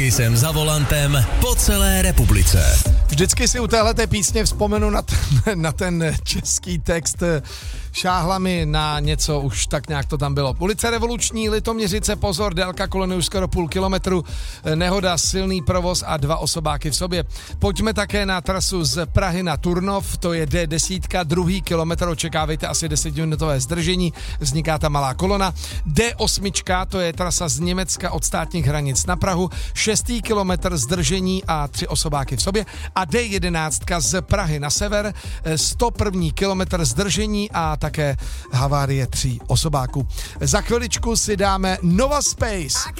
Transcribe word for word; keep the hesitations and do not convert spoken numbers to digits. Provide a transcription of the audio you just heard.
Vždycky jsem za volantem po celé republice. Vždycky si u téhleté písně vzpomenu na ten, na ten český text. Šáhla mi na něco, už tak nějak to tam bylo. Ulice Revoluční, Litoměřice, pozor, délka kolony už skoro půl kilometru, nehoda, silný provoz a dva osobáky v sobě. Pojďme také na trasu z Prahy na Turnov, to je D deset, druhý kilometr, očekávejte asi desetiminutové zdržení, vzniká ta malá kolona. D osm, to je trasa z Německa od státních hranic na Prahu, šestý kilometr zdržení a tři osobáky v sobě. A D jedenáct z Prahy na sever, sto první kilometr zdržení a také havárie tří osobáků. Za chviličku si dáme Nova Space.